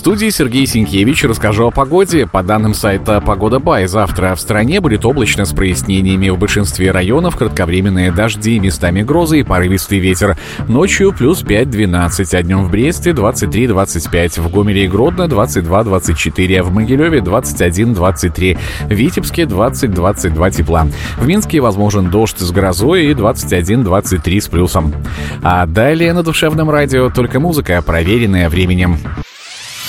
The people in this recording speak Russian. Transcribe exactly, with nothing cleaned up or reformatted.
студии Сергей Синкевич. Расскажу о погоде. По данным сайта Погода Бай, завтра в стране будет облачно с прояснениями. В большинстве районов кратковременные дожди, местами грозы и порывистый ветер. Ночью плюс пять-двенадцать, а днем в Бресте двадцать три двадцать пять, в Гомеле и Гродно двадцать два двадцать четыре, в Могилеве двадцать один двадцать три, в Витебске двадцать двадцать два тепла. В Минске возможен дождь с грозой и двадцать один двадцать три с плюсом. А далее на душевном радио только музыка, проверенная временем.